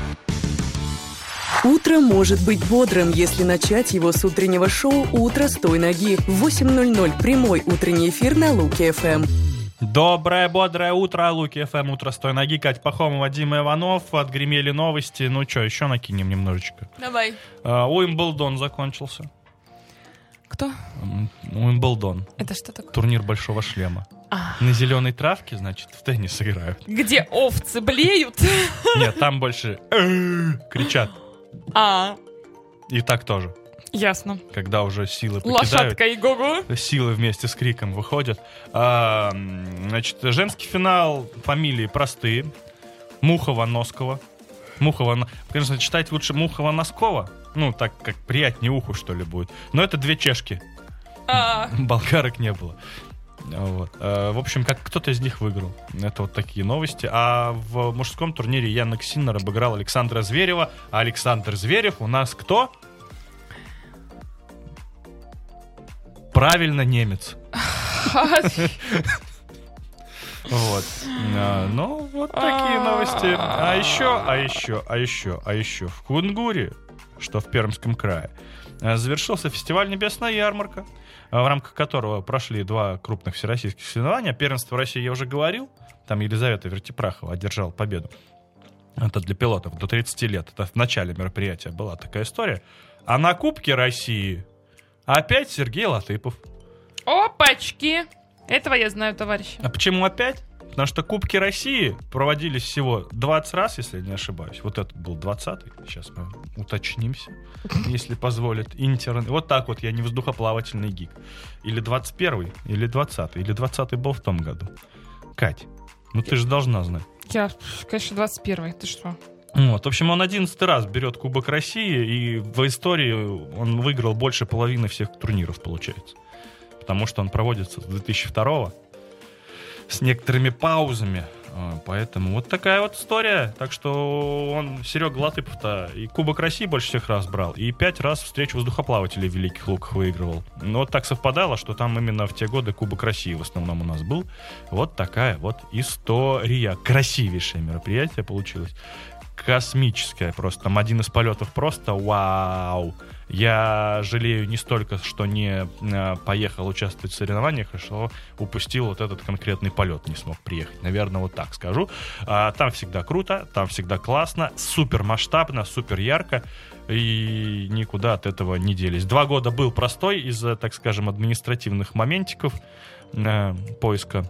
Утро может быть бодрым, если начать его с утреннего шоу «Утро с той ноги». В 8:00 прямой утренний эфир на Луки ФМ. Доброе, бодрое утро, Луки ФМ, утро с той ноги. Кать Пахомова, Дима Иванов. Отгремели новости. Ну что, еще накинем немножечко? Давай. Уимблдон закончился. Кто? Уимблдон. Это что такое? Турнир большого шлема. На зеленой травке, значит, в теннис играют. Где овцы блеют? Нет, там больше кричат. И так тоже. Ясно. Когда уже силы покидают. Лошадка и го-го. Силы вместе с криком выходят. Значит, женский финал, фамилии простые. Мухова-Носкова. Конечно, читать лучше Мухова-Носкова. Ну, так как приятнее уху, что ли, будет. Но это две чешки. Болгарок не было. Вот. В общем, как кто-то из них выиграл. Это вот такие новости. А в мужском турнире Янник Синнер обыграл Александра Зверева. А Александр Зверев у нас кто? Правильно, немец. Вот. Ну, вот такие новости. А еще в Кунгуре, что в Пермском крае, завершился фестиваль «Небесная ярмарка», в рамках которого прошли 2 крупных всероссийских соревнования. Первенство России я уже говорил. Там Елизавета Вертипрахова одержала победу. Это для пилотов до 30 лет. Это в начале мероприятия была такая история. А на Кубке России опять Сергей Латыпов. Опачки! Этого я знаю, товарищи. А почему опять? Потому что Кубки России проводились всего 20 раз, если я не ошибаюсь. Вот этот был 20-й. Сейчас мы уточнимся, если позволит интернет. Вот так вот, я не воздухоплавательный гик. Или 21-й, или 20-й. Или 20-й был в том году. Кать, ну ты же должна знать. Я, конечно, 21-й. Ты что? Вот, в общем, он 11-й раз берет Кубок России, и в истории он выиграл больше половины всех турниров, получается. Потому что он проводится с 2002-го. С некоторыми паузами. Поэтому вот такая вот история. Так что он, Серега Латыпов-то, и Кубок России больше всех раз брал, и 5 раз встречу воздухоплавателей в Великих Луках выигрывал. Но вот так совпадало, что там именно в те годы Кубок России в основном у нас был. Вот такая вот история. Красивейшее мероприятие получилось. Космическое просто. Там один из полетов просто вау. Я жалею не столько, что не поехал участвовать в соревнованиях, а что упустил вот этот конкретный полет, не смог приехать. Наверное, вот так скажу. Там всегда круто, там всегда классно, супер масштабно, супер ярко, и никуда от этого не делись. 2 года был простой из-за, так скажем, административных моментиков, поиска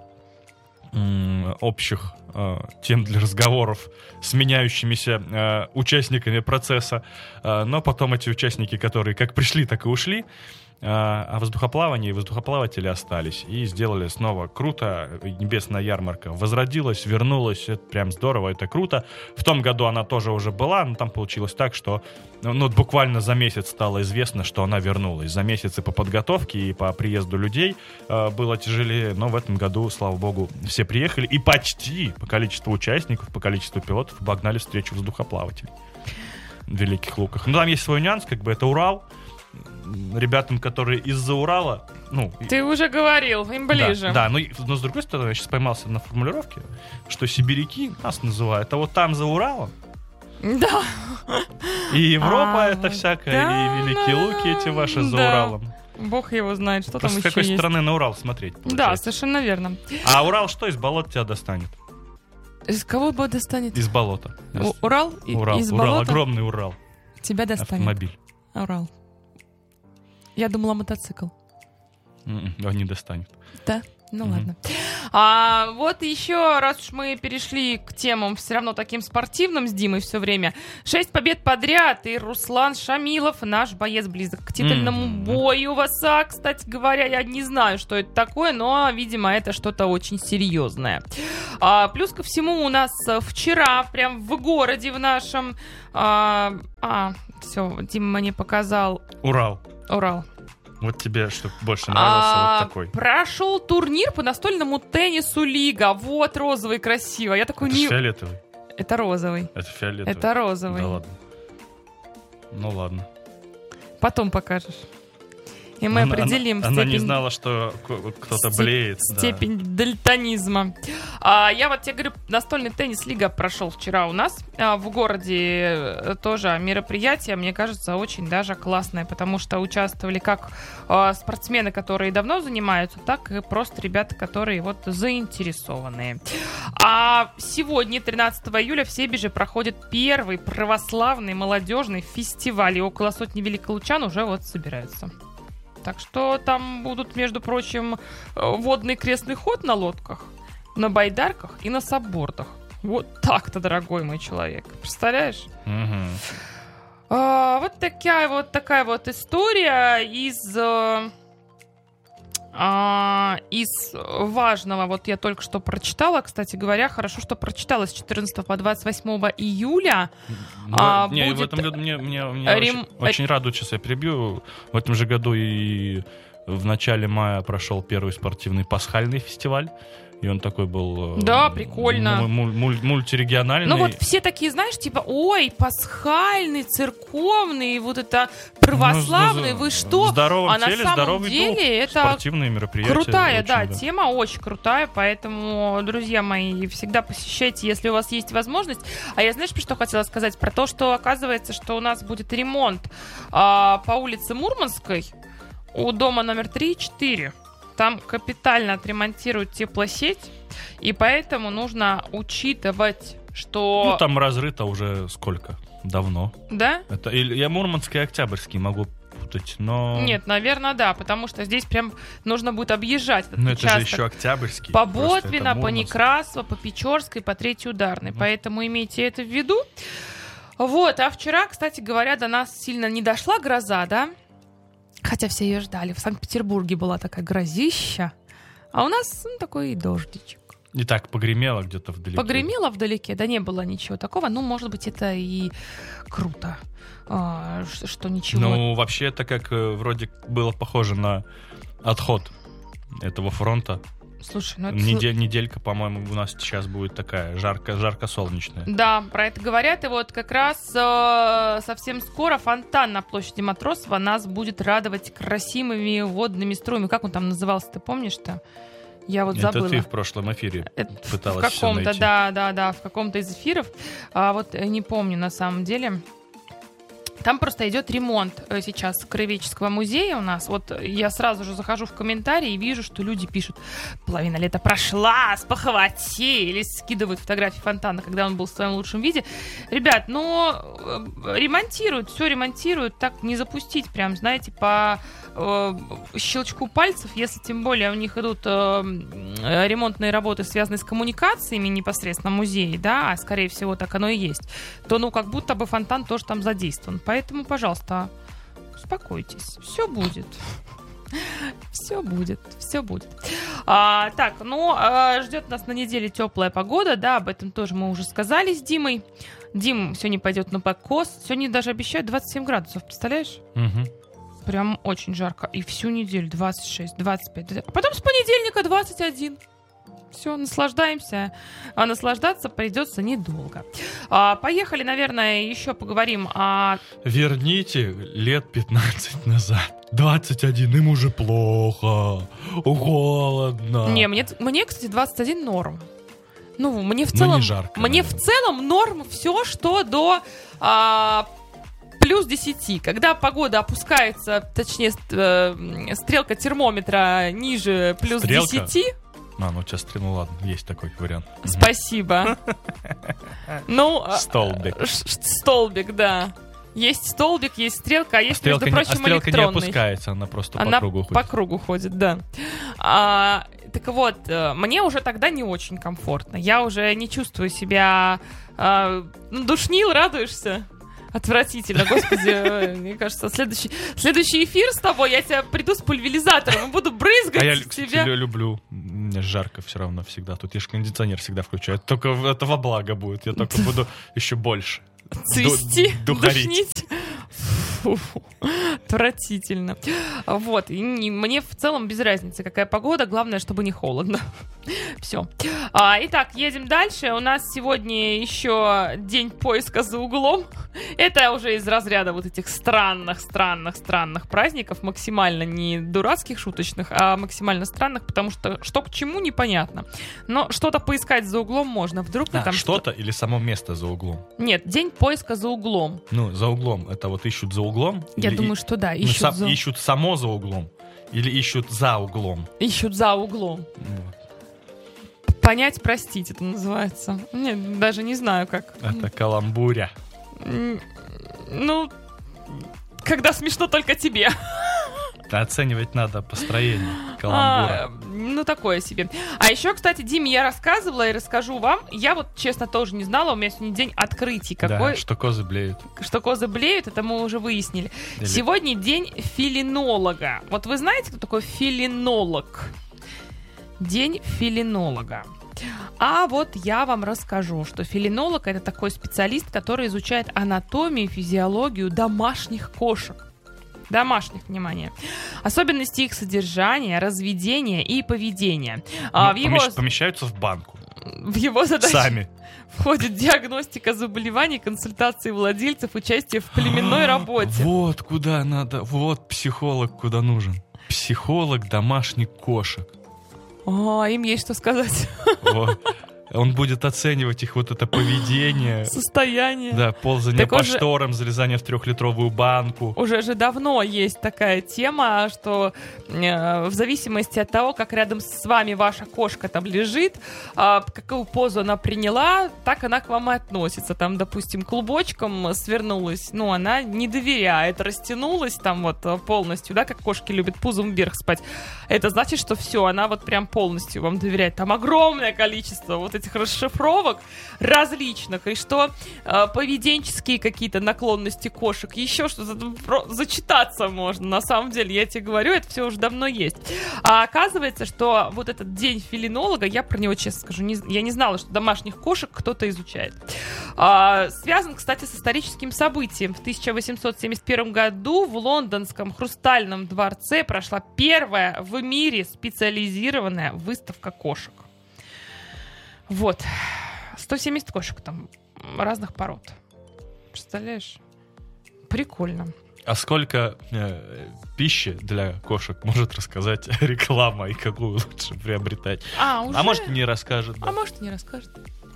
общих тем для разговоров с меняющимися участниками процесса. Но потом эти участники, которые как пришли, так и ушли, а воздухоплавание и воздухоплаватели остались. И сделали снова круто. Небесная ярмарка возродилась, вернулась. Это прям здорово, это круто. В том году она тоже уже была, но там получилось так, что буквально за месяц стало известно, что она вернулась. За месяц и по подготовке, и по приезду людей было тяжелее. Но в этом году, слава богу, все приехали. И почти по количеству участников, по количеству пилотов обогнали встречу воздухоплавателей в Великих Луках. Но там есть свой нюанс, как бы это Урал. Ребятам, которые из-за Урала... Ты уже говорил, им ближе. Да, но с другой стороны, я сейчас поймался на формулировке, что сибиряки нас называют, а вот там за Уралом... Да. И Европа это всякая, и Великие Луки эти ваши за Уралом. Бог его знает, что просто там еще есть. С какой стороны на Урал смотреть, получается. Да, совершенно верно. А Урал что из болот тебя достанет? Из кого достанет? Из болота. Урал? Из Урал, огромный Урал. Тебя достанет. Автомобиль. Урал. Я думала, мотоцикл. Не достанет. Да? Ну ладно. Вот еще, раз уж мы перешли к темам все равно таким спортивным с Димой все время. 6 побед подряд, и Руслан Шамилов, наш боец, близок к титульному бою в ОСА. Кстати говоря, я не знаю, что это такое, но, видимо, это что-то очень серьезное. Плюс ко всему у нас вчера, прям в городе в нашем... все, Дима мне показал... Урал. Вот тебе что больше нравился вот такой. Прошел турнир по настольному теннису Лига. Вот розовый красиво. Я такой это фиолетовый. Это розовый. Это фиолетовый. Это розовый. Да ладно. Ну ладно. Потом покажешь. И мы определим степень... Она не знала, что кто-то блеет. Степень дальтонизма. Я вот тебе говорю, настольный теннис Лига прошел вчера у нас. В городе тоже мероприятие, мне кажется, очень даже классное, потому что участвовали как спортсмены, которые давно занимаются, так и просто ребята, которые вот заинтересованные. А сегодня, 13 июля, в Себеже проходит первый православный молодежный фестиваль. И около сотни великолучан уже вот собираются. Так что там будут, между прочим, водный крестный ход на лодках, на байдарках и на саббордах. Вот так-то, дорогой мой человек. Представляешь? Вот такая вот история из важного. Вот я только что прочитала, кстати говоря, хорошо, что прочитала, с 14 по 28 июля. В этом году мне очень радует, сейчас я перебью. В этом же году и в начале мая прошел первый спортивный пасхальный фестиваль. И он такой был... Да, прикольно. Мультирегиональный. Ну вот все такие, знаешь, типа, ой, пасхальный, церковный, вот это православный, вы что? В здоровом а теле, на самом здоровый деле дух, это спортивные мероприятия. Крутая, да, тема очень крутая, поэтому, друзья мои, всегда посещайте, если у вас есть возможность. А я, знаешь, что хотела сказать? Про то, что оказывается, что у нас будет ремонт по улице Мурманской у дома номер 3 и 4. Там капитально отремонтируют теплосеть, и поэтому нужно учитывать, что... Ну, там разрыто уже сколько? Давно. Да? Я Мурманский и Октябрьский могу путать, но... Нет, наверное, да, потому что здесь прям нужно будет объезжать этот участок. Это же еще Октябрьский. По Ботвина, по Некрасово, по Печорской, по Третьей Ударной. Поэтому имейте это в виду. Вот, а вчера, кстати говоря, до нас сильно не дошла гроза, да? Хотя все ее ждали. В Санкт-Петербурге была такая грозища, а у нас такой дождичек. И так погремело где-то вдалеке. Погремело вдалеке, да не было ничего такого. Ну, может быть, это и круто, что ничего. Ну, вообще, это как вроде было похоже на отход этого фронта. Слушай, ну это... Неделька, по-моему, у нас сейчас будет такая жарко-солнечная. Да, про это говорят. И вот как раз совсем скоро фонтан на площади Матросова нас будет радовать красивыми водными струями. Как он там назывался, ты помнишь-то? Я вот забыла. Это ты в прошлом эфире пыталась в каком-то, найти. Да, в каком-то из эфиров. Вот не помню на самом деле. Там просто идет ремонт сейчас Краеведческого музея у нас. Вот я сразу же захожу в комментарии и вижу, что люди пишут: половина лета прошла, спохватились, скидывают фотографии фонтана, когда он был в своем лучшем виде. Ребят, ремонтируют, все ремонтируют, так не запустить прям, знаете, по щелчку пальцев, если тем более у них идут ремонтные работы, связанные с коммуникациями непосредственно музея, да, а скорее всего так оно и есть, то как будто бы фонтан тоже там задействован. Поэтому, пожалуйста, успокойтесь. Все будет. Все будет. Ждет нас на неделе теплая погода, да, об этом тоже мы уже сказали с Димой. Дим сегодня пойдет на покос. Сегодня даже обещают 27 градусов, представляешь? Угу. Прям очень жарко. И всю неделю 26, 25. А потом с понедельника 21. Все, наслаждаемся. А наслаждаться придется недолго. Поехали, наверное, еще поговорим о... Верните лет 15 назад. 21, им уже плохо. Холодно. Не, мне, кстати, 21 норм. Ну, мне в целом... не жарко. Мне в целом норм все, что до... плюс 10. Когда погода опускается, точнее, стрелка термометра ниже плюс 10... у тебя ладно, есть такой вариант. Спасибо. Столбик. Столбик, да. Есть столбик, есть стрелка, а есть, между прочим, стрелка электронный. Не опускается, она просто по кругу ходит. По кругу ходит, да. Так вот, мне уже тогда не очень комфортно. Я уже не чувствую себя... душнил, радуешься? Отвратительно, господи, мне кажется, следующий эфир с тобой, я тебя приду с пульверизатором и буду брызгать в тебя. А я люблю, мне жарко все равно всегда, тут я же кондиционер всегда включаю, только это во благо будет, я только буду еще больше цвести, духарить. Душнить. Фу, отвратительно. Вот, и мне в целом без разницы, какая погода, главное, чтобы не холодно. Все. Итак, едем дальше. У нас сегодня еще день поиска за углом. Это уже из разряда вот этих странных праздников, максимально не дурацких, шуточных, а максимально странных, потому что что к чему непонятно. Но что-то поискать за углом можно. Вдруг вы там что-то или само место за углом? Нет, день поиска за углом. Ну, за углом. Это вот ищут за углом? Я думаю, что да, ищут само за углом? Или ищут за углом? Ищут за углом. Понять, простить, это называется. Нет, даже не знаю, как. Это каламбуря. Ну, когда смешно только тебе. Да, оценивать надо построение каламбура. Ну, такое себе. А еще, кстати, Диме я рассказывала и расскажу вам. Я вот, честно, тоже не знала. У меня сегодня день открытий. Какой? Да, что козы блеют. Что козы блеют, это мы уже выяснили. Сегодня день филинолога. Вот вы знаете, кто такой филинолог? День филинолога. А вот я вам расскажу, что филинолог — это такой специалист, который изучает анатомию и физиологию домашних кошек. Домашних, внимание. Особенности их содержания, разведения и поведения. Помещаются в банку. В его задачу сами входит диагностика заболеваний, консультации владельцев, участие в племенной работе. Вот куда надо, вот психолог куда нужен. Психолог домашних кошек. Им есть что сказать. Он будет оценивать их вот это поведение. Состояние. Да, ползание по шторам, залезание в 3-литровую банку. Уже же давно есть такая тема, что в зависимости от того, как рядом с вами ваша кошка там лежит, какую позу она приняла, так она к вам и относится. Там, допустим, клубочком свернулась, она не доверяет, растянулась там вот полностью, да, как кошки любят пузом вверх спать. Это значит, что все, она вот прям полностью вам доверяет. Там огромное количество вот этих расшифровок различных, и что поведенческие какие-то наклонности кошек, еще что-то, зачитаться можно, на самом деле, я тебе говорю, это все уже давно есть. А оказывается, что вот этот день филинолога, я про него, честно скажу, я не знала, что домашних кошек кто-то изучает. Связан, кстати, с историческим событием. В 1871 году в лондонском Хрустальном дворце прошла первая в мире специализированная выставка кошек. Вот. 170 кошек там разных пород. Представляешь? Прикольно. А сколько пищи для кошек может рассказать реклама и какую лучше приобретать? А может, не расскажет. Да. А может, не расскажет.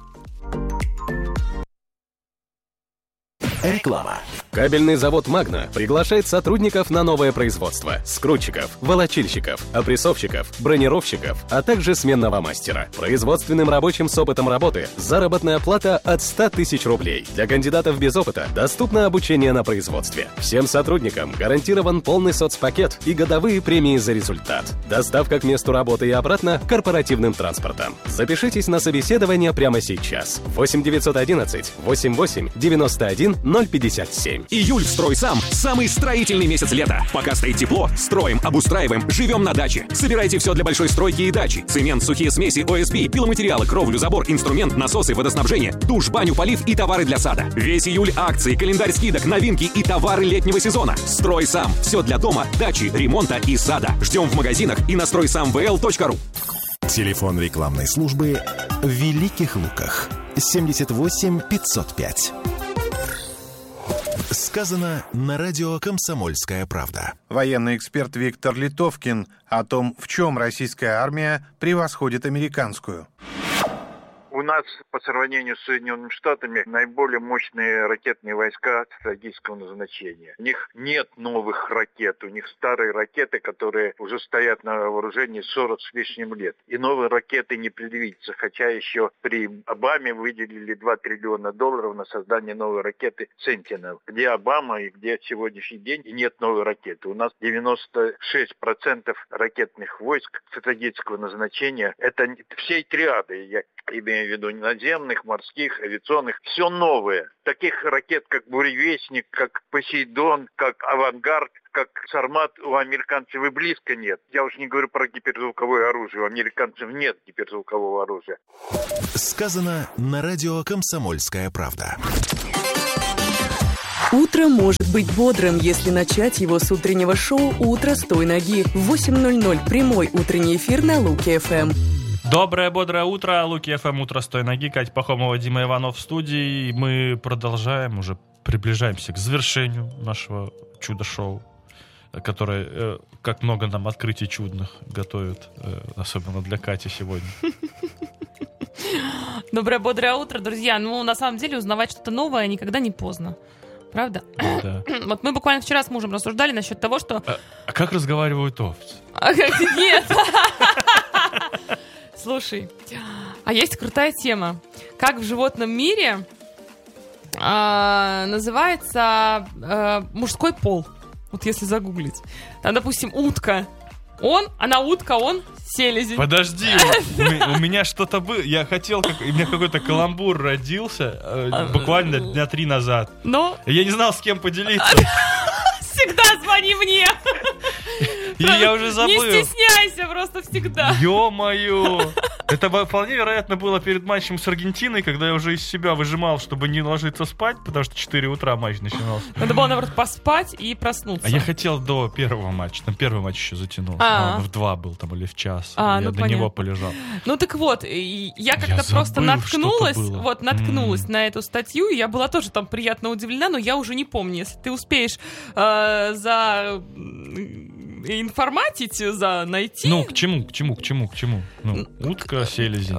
Реклама. Кабельный завод «Магна» приглашает сотрудников на новое производство. Скрутчиков, волочильщиков, опрессовщиков, бронировщиков, а также сменного мастера. Производственным рабочим с опытом работы заработная плата от 100 тысяч рублей. Для кандидатов без опыта доступно обучение на производстве. Всем сотрудникам гарантирован полный соцпакет и годовые премии за результат. Доставка к месту работы и обратно корпоративным транспортом. Запишитесь на собеседование прямо сейчас. 8-911 88 91 057. Июль в «Стройсам» – самый строительный месяц лета. Пока стоит тепло, строим, обустраиваем, живем на даче. Собирайте все для большой стройки и дачи. Цемент, сухие смеси, ОСБ, пиломатериалы, кровлю, забор, инструмент, насосы, водоснабжение, душ, баню, полив и товары для сада. Весь июль акции, календарь скидок, новинки и товары летнего сезона. «Стройсам» – все для дома, дачи, ремонта и сада. Ждем в магазинах и на стройсамвл.ру. Телефон рекламной службы в Великих Луках. 78 505. Сказано на радио «Комсомольская правда». Военный эксперт Виктор Литовкин о том, в чем российская армия превосходит американскую. У нас по сравнению с Соединенными Штатами наиболее мощные ракетные войска стратегического назначения. У них нет новых ракет, у них старые ракеты, которые уже стоят на вооружении 40 с лишним лет. И новые ракеты не предвидится, хотя еще при Обаме выделили $2 триллиона на создание новой ракеты Sentinel. Где Обама и где сегодняшний день, и нет новой ракеты. У нас 96% ракетных войск стратегического назначения, это всей триады, я имею в виду наземных, морских, авиационных, все новое. Таких ракет, как Буревестник, как Посейдон, как Авангард, как Сармат у американцев и близко нет. Я уж не говорю про гиперзвуковое оружие. У американцев нет гиперзвукового оружия. Сказано на радио «Комсомольская правда». Утро может быть бодрым, если начать его с утреннего шоу «Утро с той ноги». В 8:00 прямой утренний эфир на Луки-ФМ. Доброе, бодрое утро. Луки-ФМ, утро с той ноги. Катя Пахомова, Дима Иванов в студии. И мы продолжаем, уже приближаемся к завершению нашего чудо-шоу, которое, как много нам открытий чудных готовит, особенно для Кати сегодня. Доброе, бодрое утро, друзья. Ну, на самом деле, узнавать что-то новое никогда не поздно. Правда? Да. Вот мы буквально вчера с мужем рассуждали насчет того, что... А как разговаривают овцы? Нет! Слушай, а есть крутая тема. Как в животном мире называется мужской пол? Вот если загуглить. Там, допустим, утка. Она утка, он селезень. Подожди, у меня что-то было. Я хотел, у меня какой-то каламбур родился буквально дня 3 назад. Но? Я не знал, с кем поделиться. Всегда звони мне. И я уже забыл. Не стесняйся, просто всегда. Ё-моё. Это вполне вероятно было перед матчем с Аргентиной, когда я уже из себя выжимал, чтобы не ложиться спать, потому что 4 утра матч начинался. Надо было, наоборот, поспать и проснуться. А я хотел до первого матча. Там первый матч еще затянулся. Он в 2 был там или в час. Я до него полежал. Ну так вот, я как-то просто наткнулась на эту статью, и я была тоже там приятно удивлена, но я уже не помню. Если ты успеешь информатить, найти... Ну, к чему? Ну, утка, селезень.